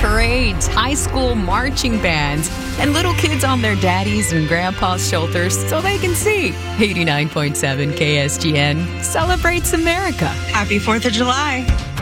parades, high school marching bands, and little kids on their daddies' and grandpa's shoulders so they can see. 89.7 KSGN celebrates America. Happy 4th of July.